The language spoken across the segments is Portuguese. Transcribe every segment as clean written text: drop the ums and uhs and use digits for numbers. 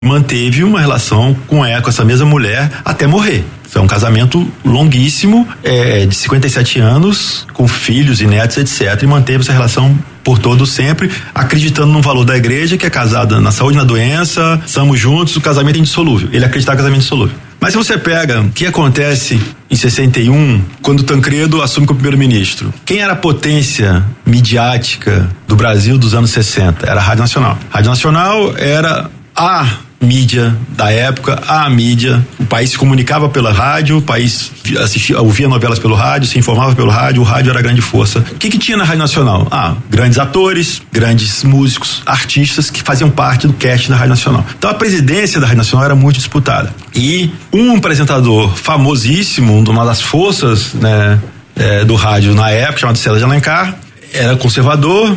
manteve uma relação com essa mesma mulher até morrer. Foi um casamento longuíssimo, de 57 anos, com filhos e netos, etc. E manteve essa relação por todo sempre, acreditando no valor da igreja, que é casada na saúde e na doença, estamos juntos, o casamento é indissolúvel. Ele acreditava no casamento indissolúvel. Mas se você pega o que acontece em 61, quando Tancredo assume como primeiro-ministro, quem era a potência midiática do Brasil dos anos 60? Era a Rádio Nacional. A Rádio Nacional era a mídia da época, a mídia, o país se comunicava pela rádio, o país ouvia novelas pelo rádio, se informava pelo rádio, o rádio era a grande força. O que tinha na Rádio Nacional? Grandes atores, grandes músicos, artistas que faziam parte do cast da Rádio Nacional. Então a presidência da Rádio Nacional era muito disputada. E um apresentador famosíssimo, uma das forças, né, do rádio na época, chamado César de Alencar, era conservador,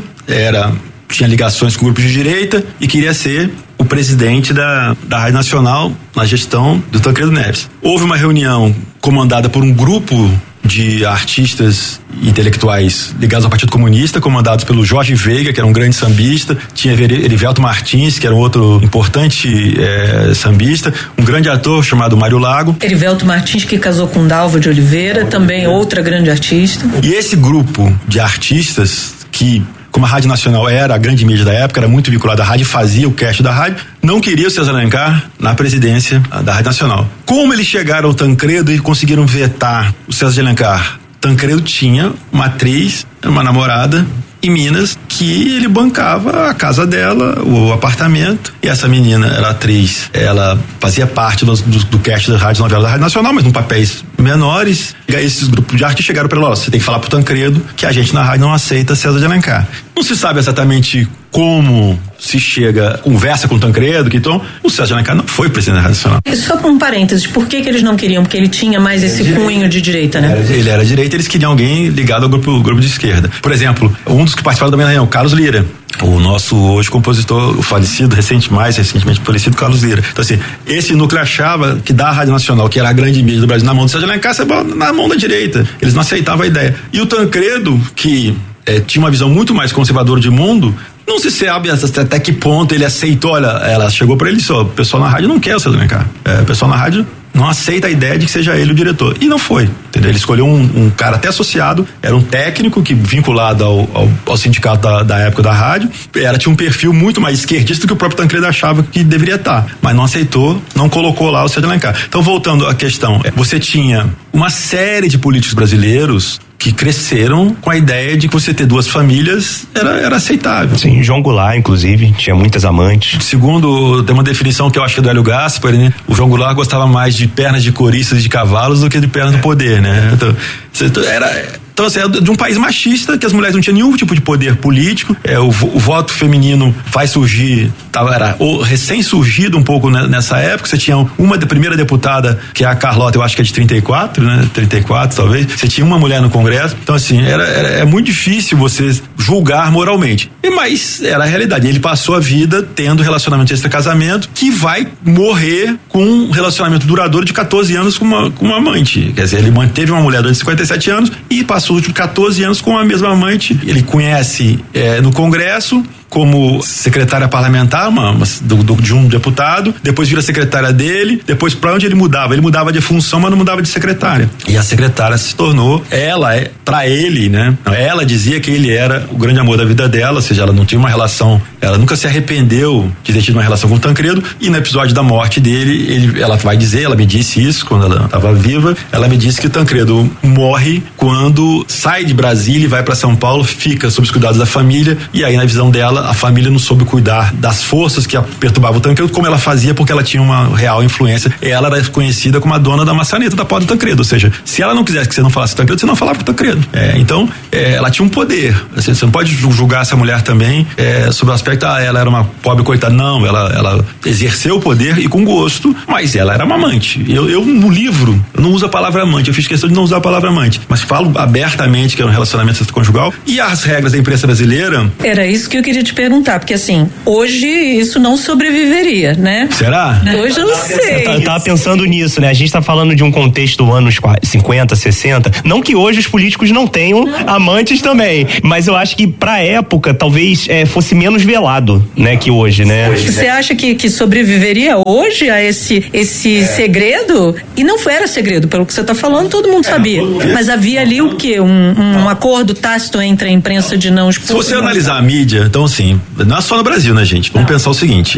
tinha ligações com grupos de direita e queria ser o presidente da Rádio Nacional na gestão do Tancredo Neves. Houve uma reunião comandada por um grupo de artistas intelectuais ligados ao Partido Comunista, comandados pelo Jorge Veiga, que era um grande sambista, tinha Erivelto Martins, que era um outro importante sambista, um grande ator chamado Mário Lago. Erivelto Martins, que casou com Dalva de Oliveira, também outra grande artista. E esse grupo de artistas que, como a Rádio Nacional era a grande mídia da época, era muito vinculada à rádio, fazia o cast da rádio, não queria o César Alencar na presidência da Rádio Nacional. Como eles chegaram ao Tancredo e conseguiram vetar o César de Alencar? Tancredo tinha uma atriz, uma namorada em Minas, que ele bancava a casa dela, o apartamento, e essa menina era atriz, ela fazia parte do cast da Rádio Novela da Rádio Nacional, mas em papéis menores. E aí esses grupos de arte chegaram para ela: você tem que falar pro Tancredo que a gente na rádio não aceita César de Alencar. Não se sabe exatamente como se chega, conversa com o Tancredo, que então o César de Alencar não foi presidente da Rádio Nacional. Só por um parênteses, por que eles não queriam? Porque ele tinha mais esse cunho de direita, né? Ele era direita, eles queriam alguém ligado ao grupo de esquerda. Por exemplo, um dos que participaram da minha reunião, Carlos Lira, o nosso hoje compositor, o falecido, mais recentemente falecido Carlos Lira. Então assim, esse núcleo achava que da Rádio Nacional, que era a grande mídia do Brasil, na mão do César de Alencar, na mão da direita. Eles não aceitavam a ideia. E o Tancredo, que tinha uma visão muito mais conservadora de mundo, não se sabe até que ponto ele aceitou. Olha, ela chegou para ele e disse: o pessoal na rádio não quer o César de Alencar. O pessoal na rádio não aceita a ideia de que seja ele o diretor. E não foi, entendeu? Ele escolheu um cara até associado, era um técnico que vinculado ao sindicato da época da rádio, tinha um perfil muito mais esquerdista do que o próprio Tancredo achava que deveria estar, mas não aceitou, não colocou lá o César de Alencar. Então, voltando à questão, você tinha uma série de políticos brasileiros que cresceram com a ideia de que você ter duas famílias era aceitável. Sim, João Goulart, inclusive, tinha muitas amantes. Segundo, tem uma definição que eu acho que é do Hélio Gaspari, né? O João Goulart gostava mais de pernas de coristas e de cavalos do que de pernas do poder, né? Então, assim, é de um país machista, que as mulheres não tinham nenhum tipo de poder político. O voto feminino vai surgir, era recém-surgido um pouco nessa época. Você tinha uma primeira deputada, que é a Carlota, eu acho que é de 34, né? 34, talvez. Você tinha uma mulher no Congresso. Então, assim, é muito difícil você julgar moralmente. Mas era a realidade. Ele passou a vida tendo relacionamento extra-casamento, que vai morrer com um relacionamento duradouro de 14 anos com uma amante. Quer dizer, ele manteve uma mulher durante 57 anos e passou os últimos 14 anos com a mesma amante. Ele conhece no Congresso como secretária parlamentar de um deputado, depois vira secretária dele, depois para onde ele mudava de função, mas não mudava de secretária. E a secretária se tornou, para ele, né? Ela dizia que ele era o grande amor da vida dela, ou seja, ela não tinha uma relação, ela nunca se arrependeu de ter tido uma relação com o Tancredo, e no episódio da morte dele, ela me disse isso quando ela estava viva, ela me disse que o Tancredo morre quando sai de Brasília e vai para São Paulo, fica sob os cuidados da família, e aí na visão dela, a família não soube cuidar das forças que perturbavam o Tancredo, como ela fazia, porque ela tinha uma real influência. Ela era conhecida como a dona da maçaneta da porta do Tancredo, ou seja, se ela não quisesse que você não falasse Tancredo, você não falava pro Tancredo. Então, ela tinha um poder. Você não pode julgar essa mulher também sobre o aspecto, ela era uma pobre coitada. Não, ela exerceu o poder e com gosto, mas ela era uma amante. Eu no livro, eu não uso a palavra amante, eu fiz questão de não usar a palavra amante, mas falo abertamente que era um relacionamento extraconjugal, e as regras da imprensa brasileira. Era isso que eu queria te perguntar, porque assim, hoje isso não sobreviveria, né? Será? Hoje eu não sei. Eu tava pensando nisso, né? A gente tá falando de um contexto anos 50, 60. Não que hoje os políticos não tenham amantes também, mas eu acho que pra época talvez fosse menos velado, né? Que hoje, né? Você acha que sobreviveria hoje a esse segredo? E não era segredo, pelo que você tá falando, todo mundo sabia. Mas havia ali o quê? Um acordo tácito entre a imprensa de não expor. Se você analisar a mídia, então assim, não é só no Brasil, né, gente? Vamos pensar o seguinte,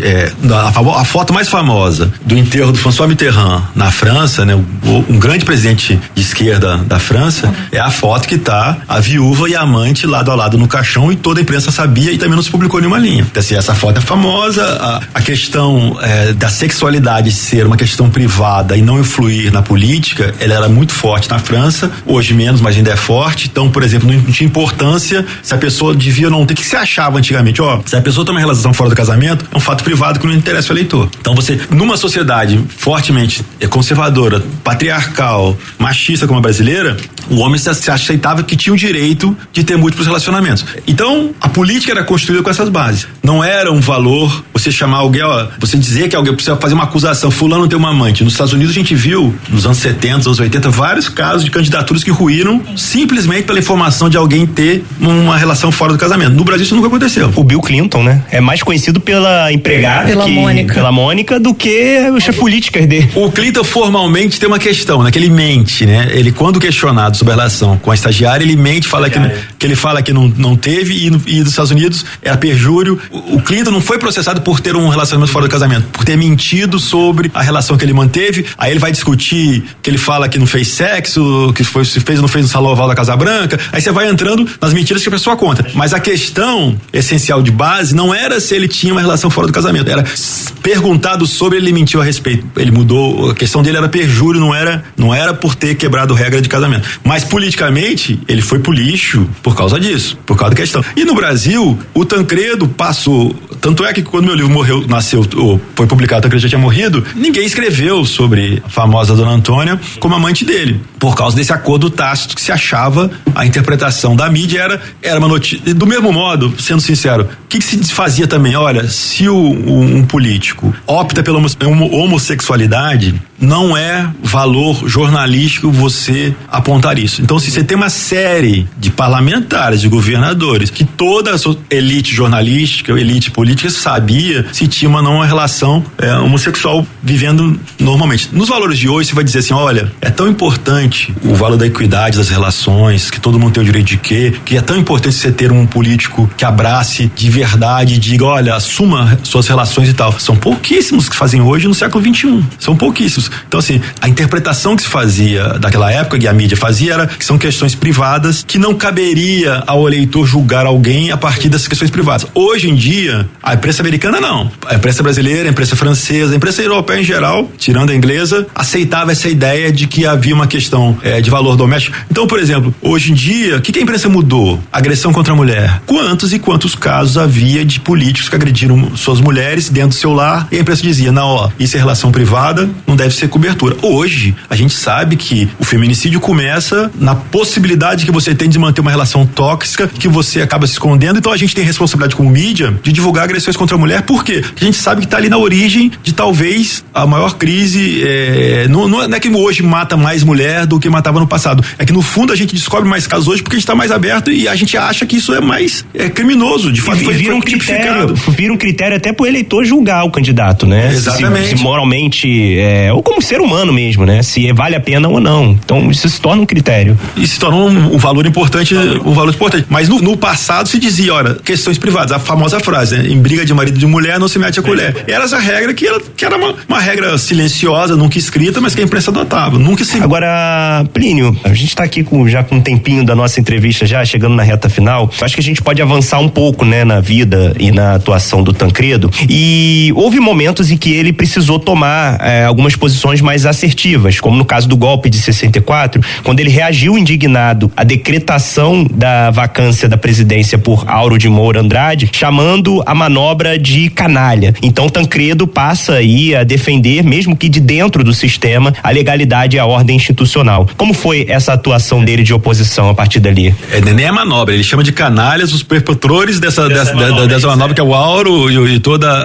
a foto mais famosa do enterro do François Mitterrand na França, né, um grande presidente de esquerda da França, é a foto que tá a viúva e a amante lado a lado no caixão e toda a imprensa sabia e também não se publicou nenhuma linha. Então, assim, essa foto é famosa, a questão da sexualidade ser uma questão privada e não influir na política, ela era muito forte na França, hoje menos, mas ainda é forte. Então, por exemplo, não tinha importância se a pessoa devia ou não ter. O que você achava antigamente? Se a pessoa tem uma relação fora do casamento, é um fato privado que não interessa o eleitor. Então você, numa sociedade fortemente conservadora, patriarcal, machista como a brasileira, o homem se aceitava que tinha o direito de ter múltiplos relacionamentos. Então, a política era construída com essas bases. Não era um valor você chamar alguém, você dizer que alguém precisa fazer uma acusação, fulano tem uma amante. Nos Estados Unidos a gente viu, nos anos 70, anos 80, vários casos de candidaturas que ruíram simplesmente pela informação de alguém ter uma relação fora do casamento. No Brasil isso nunca aconteceu. O Bill Clinton, né? É mais conhecido pela empregada, pela Mônica, do que as políticas dele. O Clinton formalmente tem uma questão, né? Que ele mente, né? Ele, quando questionado sobre a relação com a estagiária, ele mente, fala que ele fala que não teve e dos Estados Unidos era perjúrio. O Clinton não foi processado por ter um relacionamento fora do casamento, por ter mentido sobre a relação que ele manteve. Aí ele vai discutir que ele fala que não fez sexo, que se fez ou não fez no salão oval da Casa Branca. Aí você vai entrando nas mentiras que a pessoa conta. Mas a questão essencial de base não era se ele tinha uma relação fora do casamento, era perguntado sobre ele mentiu a respeito. Ele mudou, a questão dele era perjúrio, não era por ter quebrado regra de casamento. Mas politicamente, ele foi pro lixo por causa disso, por causa da questão. E no Brasil, o Tancredo passou, tanto é que quando meu livro foi publicado, o Tancredo já tinha morrido, ninguém escreveu sobre a famosa Dona Antônia como amante dele, por causa desse acordo tácito que se achava, a interpretação da mídia era uma notícia. Do mesmo modo, sendo sincero, o que se fazia também? Olha, se um político opta pela homossexualidade, não é valor jornalístico você apontar isso. Então, se você tem uma série de parlamentares, de governadores, que toda a elite jornalística, elite política sabia se tinha ou não uma relação homossexual vivendo normalmente. Nos valores de hoje, você vai dizer assim, olha, é tão importante o valor da equidade das relações, que todo mundo tem o direito de quê, que é tão importante você ter um político que abrace de verdade e diga, olha, assuma suas relações e tal. São pouquíssimos que fazem hoje no século XXI. São pouquíssimos. Então, assim, a interpretação que se fazia daquela época, que a mídia fazia, era que são questões privadas, que não caberia ao eleitor julgar alguém a partir dessas questões privadas. Hoje em dia, a imprensa americana não. A imprensa brasileira, a imprensa francesa, a imprensa europeia em geral, tirando a inglesa, aceitava essa ideia de que havia uma questão de valor doméstico. Então, por exemplo, hoje em dia, o que a imprensa mudou? Agressão contra a mulher. Quantos e quantos casos havia de políticos que agrediram suas mulheres dentro do seu lar e a imprensa dizia, não, isso é relação privada, não deve ser cobertura. Hoje, a gente sabe que o feminicídio começa na possibilidade que você tem de manter uma relação tóxica, que você acaba se escondendo, então a gente tem responsabilidade como mídia de divulgar agressões contra a mulher, por quê? Porque a gente sabe que está ali na origem de talvez a maior crise, não é que hoje mata mais mulher do que matava no passado, é que no fundo a gente descobre mais casos hoje porque a gente está mais aberto e a gente acha que isso é mais criminoso, de fato vira um critério até pro eleitor julgar o candidato, né? Exatamente. Se moralmente, ou como ser humano mesmo, né? Se vale a pena ou não. Então isso se torna um critério. E se tornou um valor importante, mas no passado se dizia, olha, questões privadas, a famosa frase, né? Em briga de marido e de mulher não se mete a colher. Era essa regra que era uma regra silenciosa, nunca escrita, mas que a imprensa adotava, nunca se... Agora, Plínio, a gente tá aqui já com um tempinho da nossa entrevista já, chegando na reta final, acho que a gente pode avançar um pouco, né, na vida e na atuação do Tancredo, e houve momentos em que ele precisou tomar algumas posições mais assertivas, como no caso do golpe de 64, quando ele reagiu indignado à decretação da vacância da presidência por Auro de Moura Andrade, chamando a manobra de canalha. Então Tancredo passa aí a defender, mesmo que de dentro do sistema, a legalidade e a ordem institucional. Como foi essa atuação dele de oposição a partir dali? Nem a manobra, ele chama de canalhas os perpetradores dessa da Zona Nova, que é o Auro e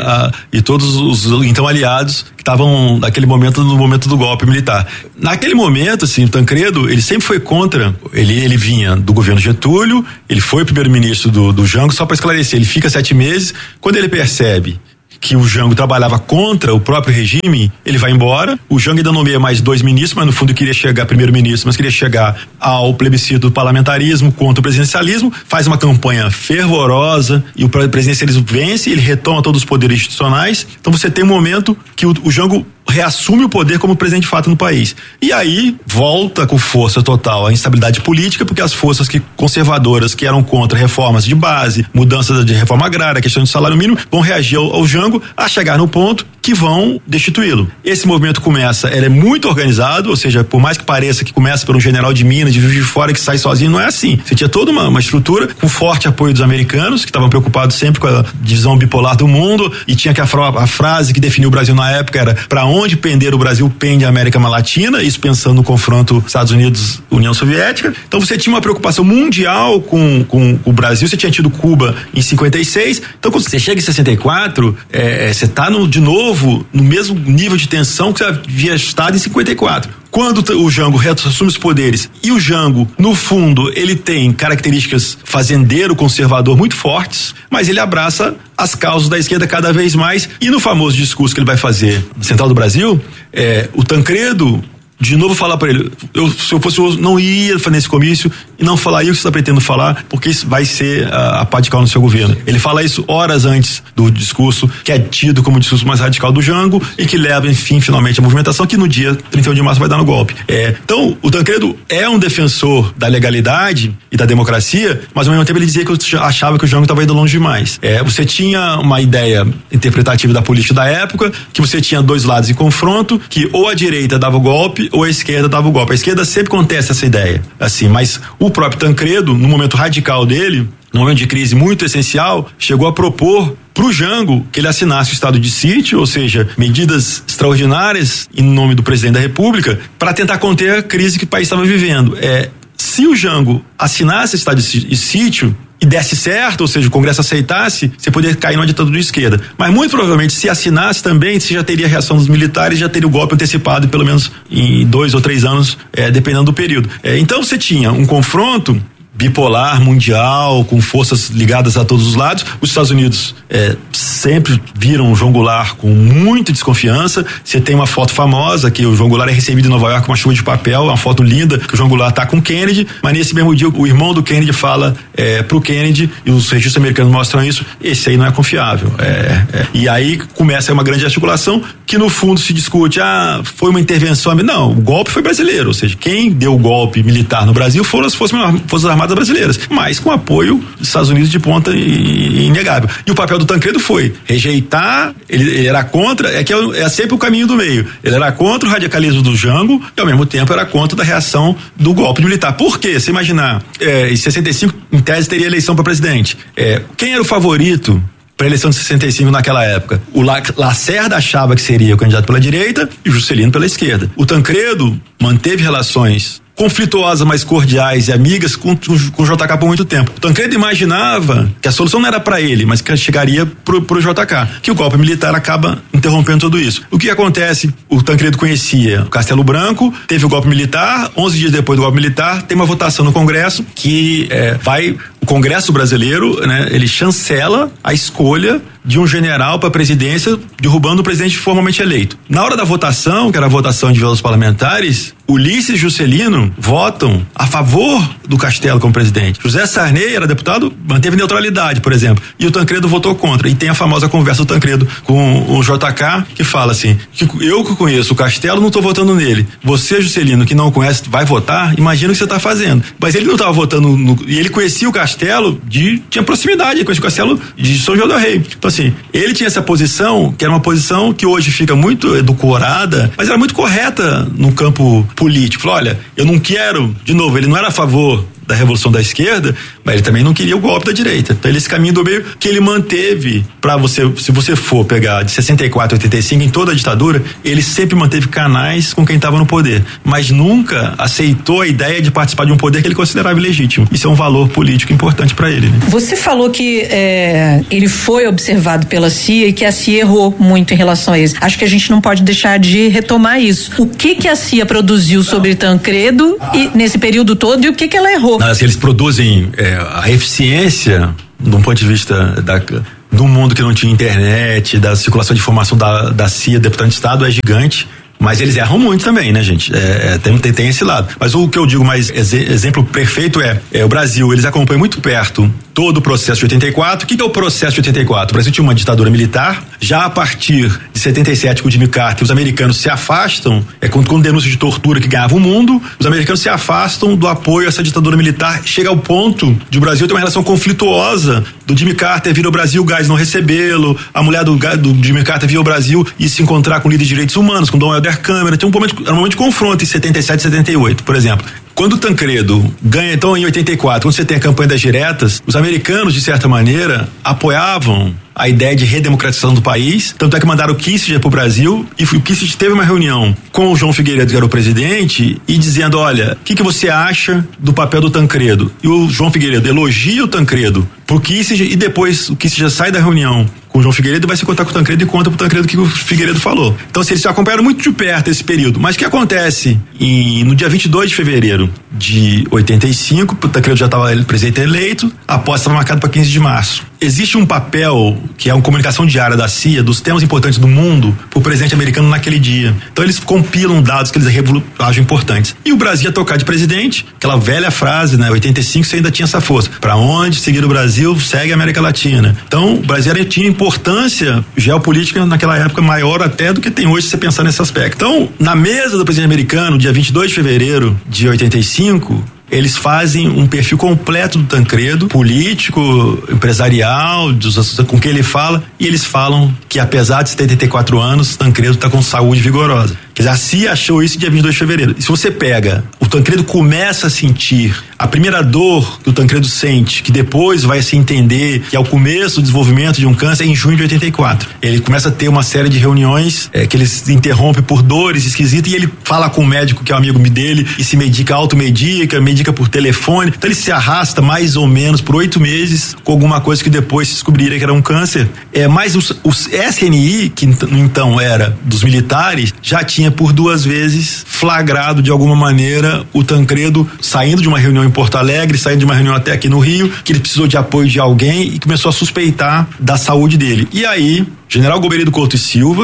todos os então aliados que estavam naquele momento, no momento do golpe militar. Naquele momento, assim, o Tancredo, ele sempre foi contra, ele vinha do governo Getúlio, ele foi primeiro-ministro do Jango, só para esclarecer, ele fica 7 meses, quando ele percebe que o Jango trabalhava contra o próprio regime, ele vai embora. O Jango ainda nomeia mais 2 ministros, mas no fundo queria chegar, primeiro-ministro, mas queria chegar ao plebiscito do parlamentarismo contra o presidencialismo, faz uma campanha fervorosa e o presidencialismo vence, ele retoma todos os poderes institucionais. Então você tem um momento que o Jango reassume o poder como presidente de fato no país. E aí volta com força total a instabilidade política, porque as forças conservadoras que eram contra reformas de base, mudanças de reforma agrária, questão de salário mínimo, vão reagir ao Jango a chegar no ponto que vão destituí-lo. Esse movimento ele é muito organizado, ou seja, por mais que pareça que começa por um general de Minas, de Juiz de Fora, que sai sozinho, não é assim. Você tinha toda uma estrutura com forte apoio dos americanos, que estavam preocupados sempre com a divisão bipolar do mundo, e tinha que a frase que definiu o Brasil na época era: para onde pender o Brasil, pende a América Latina, isso pensando no confronto Estados Unidos-União Soviética. Então você tinha uma preocupação mundial com o Brasil, você tinha tido Cuba em 56, então quando você chega em 64, você está de novo no mesmo nível de tensão que você havia estado em 54. Quando o Jango assume os poderes, e o Jango, no fundo, ele tem características fazendeiro, conservador muito fortes, mas ele abraça as causas da esquerda cada vez mais, e no famoso discurso que ele vai fazer na Central do Brasil, o Tancredo de novo falar para ele, se eu fosse não ia fazer esse comício e não falaria o que você está pretendendo falar, porque isso vai ser a pá de cal no seu governo. Ele fala isso horas antes do discurso, que é tido como o discurso mais radical do Jango e que leva, enfim, finalmente a movimentação que no dia 31 de março vai dar no golpe. Então, o Tancredo é um defensor da legalidade e da democracia, mas ao mesmo tempo ele dizia que eu achava que o Jango estava indo longe demais. Você tinha uma ideia interpretativa da política da época, que você tinha 2 lados em confronto, que ou a direita dava o golpe ou a esquerda dava o golpe. A esquerda sempre contesta essa ideia, assim, mas o próprio Tancredo, no momento radical dele, num momento de crise muito essencial, chegou a propor pro Jango que ele assinasse o estado de sítio, ou seja, medidas extraordinárias em nome do presidente da República, para tentar conter a crise que o país estava vivendo. Se o Jango assinasse esse estado de sítio e desse certo, ou seja, o Congresso aceitasse, você poderia cair numa ditadura de esquerda. Mas muito provavelmente, se assinasse também, você já teria a reação dos militares, já teria o golpe antecipado, pelo menos em 2 ou 3 anos, dependendo do período. Então você tinha um confronto bipolar, mundial, com forças ligadas a todos os lados. Os Estados Unidos sempre viram o João Goulart com muita desconfiança. Você tem uma foto famosa que o João Goulart é recebido em Nova York com uma chuva de papel, uma foto linda que o João Goulart tá com Kennedy, mas nesse mesmo dia o irmão do Kennedy fala pro Kennedy, e os registros americanos mostram isso, esse aí não é confiável. E aí começa uma grande articulação que no fundo se discute, foi uma intervenção. Não, o golpe foi brasileiro, ou seja, quem deu o golpe militar no Brasil foram as Forças Armadas brasileiras, mas com apoio dos Estados Unidos de ponta e inegável. E o papel do Tancredo foi rejeitar, ele era contra, é sempre o caminho do meio. Ele era contra o radicalismo do Jango e ao mesmo tempo era contra da reação do golpe militar. Por quê? Se imaginar, em 65, em tese teria eleição para presidente. Quem era o favorito para a eleição de 65 naquela época? O Lacerda achava que seria o candidato pela direita e o Juscelino pela esquerda. O Tancredo manteve relações conflituosas, mas cordiais e amigas com o JK por muito tempo. O Tancredo imaginava que a solução não era para ele, mas que chegaria pro JK, que o golpe militar acaba interrompendo tudo isso. O que acontece? O Tancredo conhecia o Castelo Branco, teve o golpe militar, 11 dias depois do golpe militar, tem uma votação no Congresso que o Congresso brasileiro, ele chancela a escolha de um general para a presidência, derrubando o presidente formalmente eleito. Na hora da votação, que era a votação individual dos parlamentares, Ulisses e Juscelino votam a favor do Castelo como presidente. José Sarney era deputado, manteve neutralidade, por exemplo, e o Tancredo votou contra. E tem a famosa conversa do Tancredo com o JK, que fala assim, que eu que conheço o Castelo, não estou votando nele. Você, Juscelino, que não conhece, vai votar? Imagina o que você está fazendo. Mas ele não estava votando e ele conhecia o Castelo, tinha proximidade, ele conhecia o Castelo de São João del Rei. Então assim, ele tinha essa posição, que era uma posição que hoje fica muito edulcorada, mas era muito correta no campo político. Falou, olha, eu não quero, de novo, ele não era a favor da revolução da esquerda, mas ele também não queria o golpe da direita. Então esse caminho do meio que ele manteve para você, se você for pegar de 64 a 85 em toda a ditadura, ele sempre manteve canais com quem estava no poder, mas nunca aceitou a ideia de participar de um poder que ele considerava ilegítimo. Isso é um valor político importante para ele, né? Você falou que ele foi observado pela CIA e que a CIA errou muito em relação a isso. Acho que a gente não pode deixar de retomar isso. O que a CIA produziu sobre Tancredo e nesse período todo e o que ela errou? Assim, eles produzem a eficiência de um ponto de vista do mundo que não tinha internet, da circulação de informação da CIA, deputado de Estado, é gigante. Mas eles erram muito também, né, gente? Tem esse lado. Mas o que eu digo mais exemplo perfeito é o Brasil. Eles acompanham muito perto todo o processo de 84. O que é o processo de 84? O Brasil tinha uma ditadura militar. Já a partir de 77, com o Jimmy Carter, os americanos se afastam, com denúncias de tortura que ganhava o mundo, os americanos se afastam do apoio a essa ditadura militar. Chega ao ponto de o Brasil ter uma relação conflituosa do Jimmy Carter vir ao Brasil, o Gás não recebê-lo, a mulher do Jimmy Carter vir ao Brasil e se encontrar com líderes de direitos humanos, com Dom Helder Câmara. Tem um momento de confronto em 77 e 78, por exemplo. Quando o Tancredo ganha, então, em 84, quando você tem a campanha das diretas, os americanos, de certa maneira, apoiavam a ideia de redemocratização do país, tanto é que mandaram o Kissinger pro Brasil, e o Kissinger teve uma reunião com o João Figueiredo, que era o presidente, e dizendo, olha, o que você acha do papel do Tancredo? E o João Figueiredo elogia o Tancredo pro Kissinger, e depois o Kissinger sai da reunião com o João Figueiredo, vai se contar com o Tancredo e conta pro Tancredo o que o Figueiredo falou. Então, eles se acompanharam muito de perto esse período. Mas o que acontece? No dia 22 de fevereiro de 85, o Tancredo já estava presidente eleito, a posse estava marcada para 15 de março. Existe um papel, que é uma comunicação diária da CIA, dos temas importantes do mundo, pro presidente americano naquele dia. Então eles compilam dados que eles acham importantes. E o Brasil ia tocar de presidente, aquela velha frase, né? 85 você ainda tinha essa força. Para onde seguir o Brasil, segue a América Latina. Então o Brasil tinha importância geopolítica naquela época maior até do que tem hoje, se você pensar nesse aspecto. Então, na mesa do presidente americano, dia 22 de fevereiro de 85, eles fazem um perfil completo do Tancredo, político, empresarial, com quem ele fala, e eles falam que, apesar de 74 anos, Tancredo está com saúde vigorosa. Quer dizer, a CIA achou isso dia 22 de fevereiro. E se você pega, o Tancredo começa a sentir a primeira dor que o Tancredo sente, que depois vai se entender que é o começo do desenvolvimento de um câncer, em junho de 84. Ele começa a ter uma série de reuniões que ele se interrompe por dores esquisitas, e ele fala com o médico que é um amigo dele e se medica, automedica, medica por telefone. Então ele se arrasta mais ou menos por 8 meses com alguma coisa que depois se descobriria que era um câncer. Mas os SNI, que então era dos militares, já tinha por 2 vezes flagrado de alguma maneira o Tancredo saindo de uma reunião em Porto Alegre, saindo de uma reunião até aqui no Rio, que ele precisou de apoio de alguém e começou a suspeitar da saúde dele. E aí, General Golbery do Couto e Silva,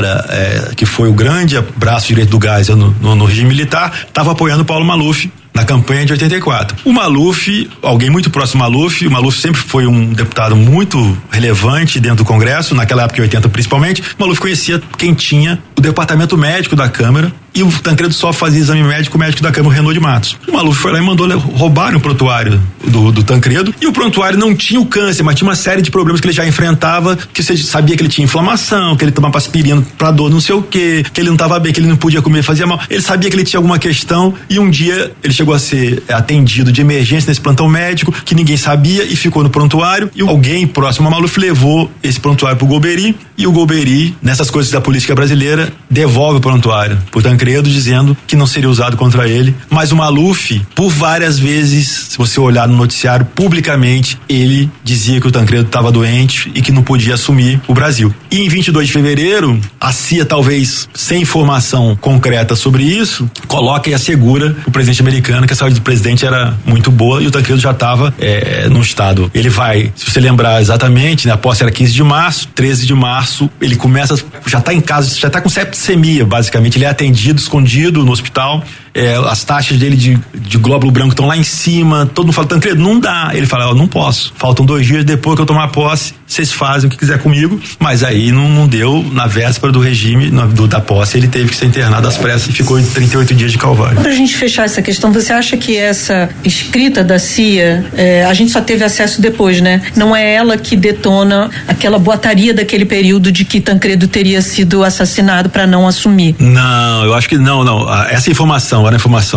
que foi o grande braço direito do Geisel no regime militar, estava apoiando o Paulo Maluf na campanha de 84. O Maluf, alguém muito próximo ao Maluf, o Maluf sempre foi um deputado muito relevante dentro do Congresso, naquela época de 80 principalmente. O Maluf conhecia quem tinha o departamento médico da Câmara, e o Tancredo só fazia exame médico, o médico da Câmara, o Renaud de Matos. O Maluf foi lá e mandou roubar o prontuário do Tancredo, e o prontuário não tinha o câncer, mas tinha uma série de problemas que ele já enfrentava, que você sabia que ele tinha inflamação, que ele tomava aspirina pra dor não sei o quê, que ele não estava bem, que ele não podia comer, fazia mal. Ele sabia que ele tinha alguma questão, e um dia ele chegou a ser atendido de emergência nesse plantão médico, que ninguém sabia, e ficou no prontuário, e alguém próximo a Maluf levou esse prontuário pro Golbery, e o Golbery, nessas coisas da política brasileira, devolve o prontuário pro Tancredo, dizendo que não seria usado contra ele. Mas o Maluf, por várias vezes, se você olhar no noticiário, publicamente, ele dizia que o Tancredo estava doente e que não podia assumir o Brasil. E em 22 de fevereiro, a CIA, talvez sem informação concreta sobre isso, coloca e assegura o presidente americano que a saúde do presidente era muito boa, e o Tancredo já estava num estado. Ele vai, se você lembrar exatamente, né, a posse era 15 de março, 13 de março, ele começa, já está em casa, já está com septicemia, basicamente. Ele é atendido escondido no hospital, as taxas dele de glóbulo branco estão lá em cima, todo mundo fala, Tancredo, não dá. Ele fala, não posso, faltam 2 dias depois que eu tomar posse, vocês fazem o que quiser comigo. Mas aí não deu, na véspera do regime, da posse, ele teve que ser internado às pressas e ficou em 38 dias de calvário. Pra gente fechar essa questão, você acha que essa escrita da CIA, a gente só teve acesso depois, né? Não é ela que detona aquela boataria daquele período de que Tancredo teria sido assassinado para não assumir? Não, eu acho que não. Essa informação era informação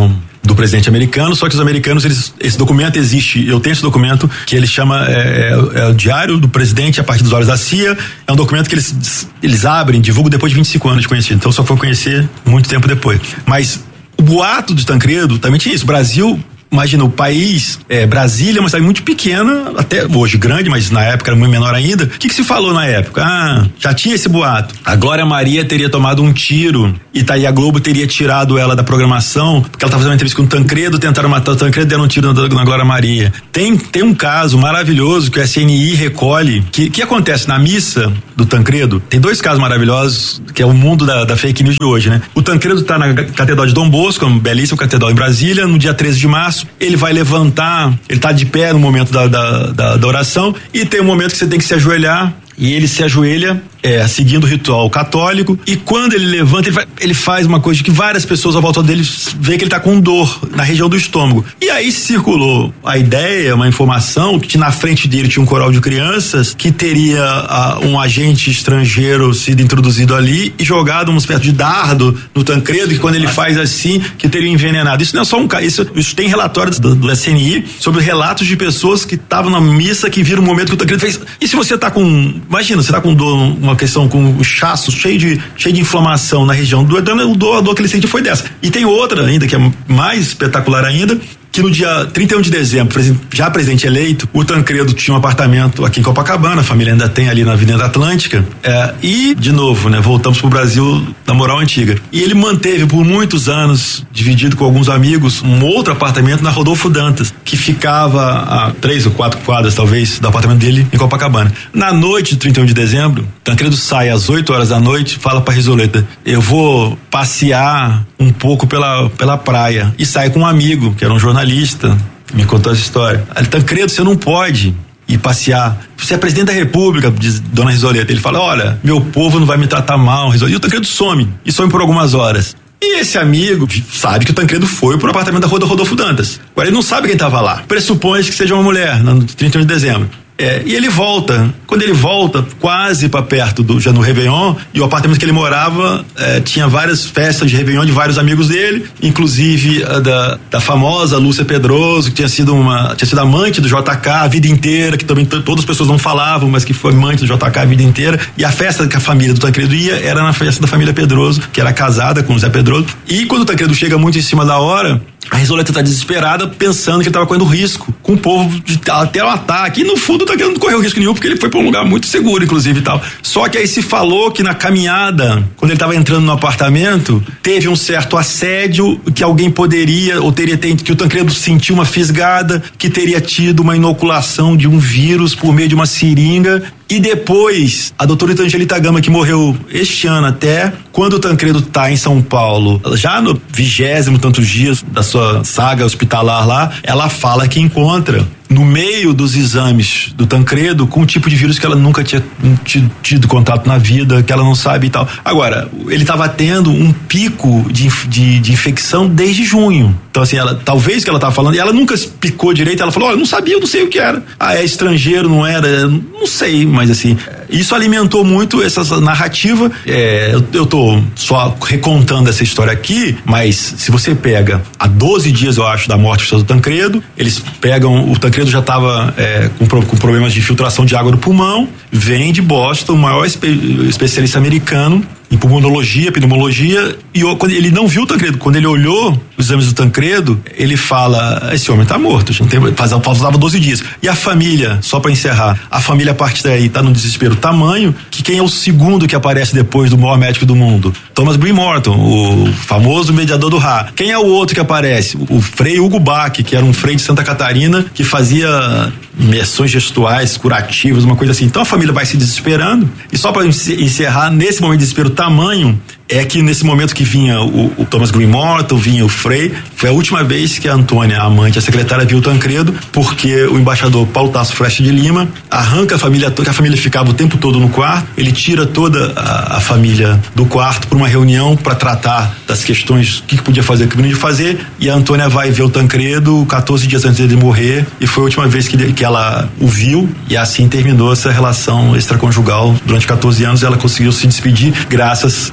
do presidente americano, só que os americanos, esse documento existe, eu tenho esse documento que ele chama, é o diário do presidente a partir dos olhos da CIA, é um documento que eles abrem, divulgam depois de 25 anos de conhecido, então só foi conhecer muito tempo depois. Mas o boato de Tancredo também tinha isso, Brasil... Imagina, o país, Brasília é uma cidade muito pequena, até hoje grande, mas na época era muito menor ainda. O que se falou na época? Já tinha esse boato. A Glória Maria teria tomado um tiro e aí a Globo teria tirado ela da programação, porque ela estava fazendo uma entrevista com o Tancredo, tentaram matar o Tancredo e deram um tiro na Glória Maria. Tem um caso maravilhoso que o SNI recolhe, que acontece na missa do Tancredo. Tem 2 casos maravilhosos, que é o mundo da fake news de hoje, né? O Tancredo está na Catedral de Dom Bosco, uma belíssima catedral em Brasília, no dia 13 de março. Ele vai levantar, ele está de pé no momento da oração, e tem um momento que você tem que se ajoelhar, e ele se ajoelha seguindo o ritual católico, e quando ele levanta, ele faz uma coisa que várias pessoas à volta dele vê que ele está com dor na região do estômago. E aí circulou a ideia, uma informação, que na frente dele tinha um coral de crianças, que teria um agente estrangeiro sido introduzido ali e jogado uma espécie de dardo no Tancredo, que quando ele faz assim, que teria envenenado. Isso não é só um caso, isso tem relatórios do SNI sobre relatos de pessoas que estavam na missa, que viram o momento que o Tancredo fez. E se você está imagina, você está com dor, uma questão com o chaço cheio de inflamação na região do a dor que ele sentiu foi dessa. E tem outra ainda, que é mais espetacular ainda, que no dia 31 de dezembro, já presidente eleito, o Tancredo tinha um apartamento aqui em Copacabana, a família ainda tem ali na Avenida Atlântica, e, de novo, né, voltamos pro Brasil da moral antiga. E ele manteve por muitos anos, dividido com alguns amigos, um outro apartamento na Rodolfo Dantas, que ficava a 3 ou 4 quadras, talvez, do apartamento dele em Copacabana. Na noite de 31 de dezembro, Tancredo sai às 8 horas da noite, fala pra Risoleta: eu vou passear um pouco pela praia, e sai com um amigo, que era um jornalista, me contou essa história. Tancredo, você não pode ir passear, você é presidente da República, diz Dona Risoleta. Ele fala: olha, meu povo não vai me tratar mal, Risoleta. E o Tancredo some por algumas horas. E esse amigo sabe que o Tancredo foi pro apartamento da Rodolfo Dantas. Agora ele não sabe quem estava lá. Pressupõe que seja uma mulher, no 31 de dezembro. E ele volta. Quando ele volta, quase para perto já no Réveillon, e o apartamento que ele morava tinha várias festas de Réveillon de vários amigos dele, inclusive da famosa Lúcia Pedroso, que tinha sido amante do JK a vida inteira, que também todas as pessoas não falavam, mas que foi amante do JK a vida inteira. E a festa que a família do Tancredo ia era na festa da família Pedroso, que era casada com o Zé Pedroso. E quando o Tancredo chega muito em cima da hora, a Risoleta tá desesperada, pensando que ele estava correndo risco com o povo de até um ataque. E no fundo, tá querendo correr risco nenhum, porque ele foi para um lugar muito seguro, inclusive, e tal. Só que aí se falou que na caminhada, quando ele estava entrando no apartamento, teve um certo assédio, que alguém poderia, ou que o Tancredo sentiu uma fisgada, que teria tido uma inoculação de um vírus por meio de uma seringa. E depois, a doutora Angelita Gama, que morreu este ano até, quando o Tancredo tá em São Paulo, já no 20º tantos dias da sua saga hospitalar lá, ela fala que encontra no meio dos exames do Tancredo com um tipo de vírus que ela nunca tinha tido contato na vida, que ela não sabe e tal. Agora, ele estava tendo um pico de infecção desde junho. Então, assim, talvez que ela estava falando, e ela nunca explicou direito, ela falou: olha, não sabia, eu não sei o que era. É estrangeiro, não era, não sei, mas assim, isso alimentou muito essa narrativa. Eu tô só recontando essa história aqui, mas se você pega há 12 dias, eu acho, da morte do Tancredo, eles pegam, o Tancredo já estava com problemas de infiltração de água no pulmão, vem de Boston, o maior especialista americano em pulmonologia, pneumologia, e quando ele não viu o Tancredo, quando ele olhou os exames do Tancredo, ele fala: esse homem tá morto, faltava 12 dias. E a família, só para encerrar, a família a partir daí tá num desespero tamanho, que quem é o segundo que aparece depois do maior médico do mundo? Thomas Green Morton, o famoso mediador do Ra. Quem é o outro que aparece? O Frei Hugo Bach, que era um frei de Santa Catarina, que fazia imersões gestuais, curativas, uma coisa assim. Então a família vai se desesperando, e só para encerrar, nesse momento de desespero tamanho, é que nesse momento que vinha o Thomas Green Morton, vinha o Frei, foi a última vez que a Antônia, a amante, a secretária, viu o Tancredo, porque o embaixador Paulo Tasso Freste de Lima arranca a família toda, que a família ficava o tempo todo no quarto, ele tira toda a família do quarto para uma reunião para tratar das questões, o que podia fazer, o que não podia fazer, e a Antônia vai ver o Tancredo 14 dias antes de morrer, e foi a última vez que ela o viu, e assim terminou essa relação extraconjugal. Durante 14 anos ela conseguiu se despedir graças ao embaixador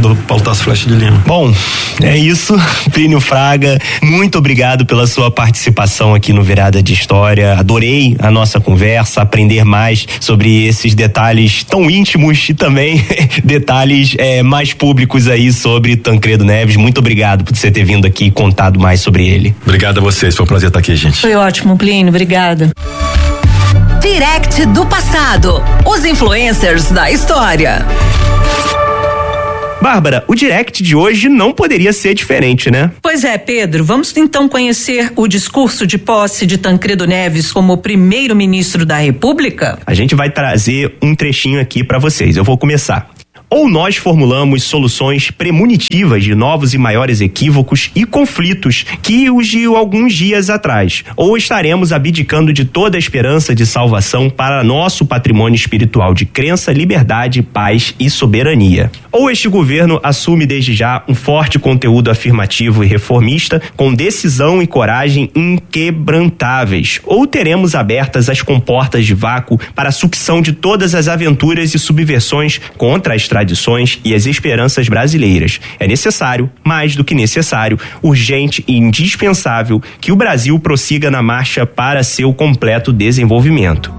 do Paulo Tasso Flecha de Lima. Bom, é isso. Plínio Fraga, muito obrigado pela sua participação aqui no Virada de História. Adorei a nossa conversa, aprender mais sobre esses detalhes tão íntimos e também detalhes mais públicos aí sobre Tancredo Neves. Muito obrigado por você ter vindo aqui e contado mais sobre ele. Obrigado a vocês, foi um prazer estar aqui, gente. Foi ótimo, Plínio, obrigada. Direct do passado. Os influencers da história. Bárbara, o direct de hoje não poderia ser diferente, né? Pois é, Pedro, vamos então conhecer o discurso de posse de Tancredo Neves como primeiro-ministro da República? A gente vai trazer um trechinho aqui para vocês. Eu vou começar. Ou nós formulamos soluções premonitivas de novos e maiores equívocos e conflitos que os de alguns dias atrás, ou estaremos abdicando de toda a esperança de salvação para nosso patrimônio espiritual de crença, liberdade, paz e soberania. Ou este governo assume desde já um forte conteúdo afirmativo e reformista com decisão e coragem inquebrantáveis, ou teremos abertas as comportas de vácuo para a sucção de todas as aventuras e subversões contra as tradições e as esperanças brasileiras. É necessário, mais do que necessário, urgente e indispensável que o Brasil prossiga na marcha para seu completo desenvolvimento.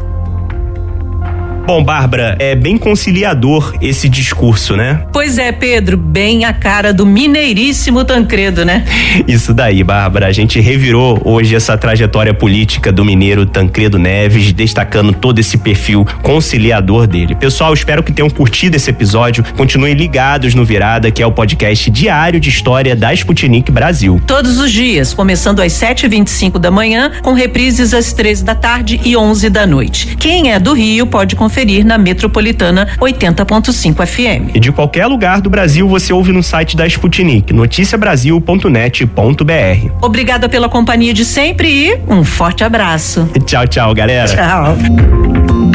Bom, Bárbara, é bem conciliador esse discurso, né? Pois é, Pedro, bem a cara do mineiríssimo Tancredo, né? Isso daí, Bárbara, a gente revirou hoje essa trajetória política do mineiro Tancredo Neves, destacando todo esse perfil conciliador dele. Pessoal, espero que tenham curtido esse episódio, continuem ligados no Virada, que é o podcast diário de história da Sputnik Brasil. Todos os dias, começando às 7h25 da manhã, com reprises às 13 da tarde e 11 da noite. Quem é do Rio pode conferir na Metropolitana 80.5 FM. E de qualquer lugar do Brasil você ouve no site da Sputnik, noticiabrasil.net.br. Obrigada pela companhia de sempre e um forte abraço. Tchau, tchau, galera. Tchau.